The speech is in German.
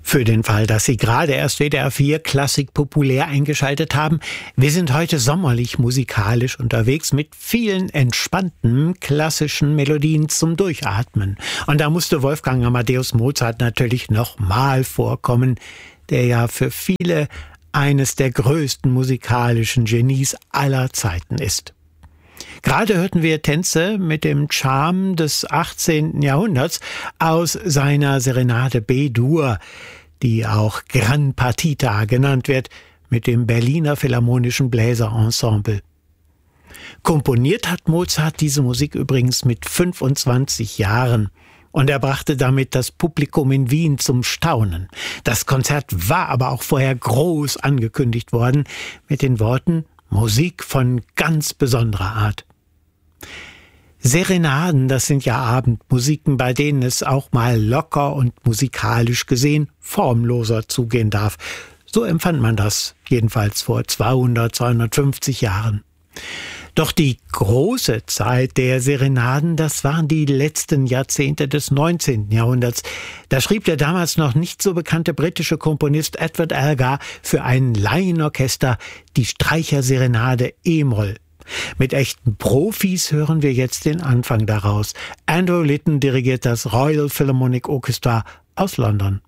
Für den Fall, dass Sie gerade erst WDR 4 Klassik populär eingeschaltet haben, wir sind heute sommerlich musikalisch unterwegs mit vielen entspannten klassischen Melodien zum Durchatmen. Und da musste Wolfgang Amadeus Mozart natürlich nochmal vorkommen, der ja für viele eines der größten musikalischen Genies aller Zeiten ist. Gerade hörten wir Tänze mit dem Charme des 18. Jahrhunderts aus seiner Serenade B-Dur, die auch Gran Partita genannt wird, mit dem Berliner Philharmonischen Bläserensemble. Komponiert hat Mozart diese Musik übrigens mit 25 Jahren. Und er brachte damit das Publikum in Wien zum Staunen. Das Konzert war aber auch vorher groß angekündigt worden mit den Worten Musik von ganz besonderer Art. Serenaden, das sind ja Abendmusiken, bei denen es auch mal locker und musikalisch gesehen formloser zugehen darf. So empfand man das jedenfalls vor 250 Jahren. Doch die große Zeit der Serenaden, das waren die letzten Jahrzehnte des 19. Jahrhunderts. Da schrieb der damals noch nicht so bekannte britische Komponist Edward Elgar für ein Laienorchester die Streicherserenade E-Moll. Mit echten Profis hören wir jetzt den Anfang daraus. Andrew Litton dirigiert das Royal Philharmonic Orchestra aus London.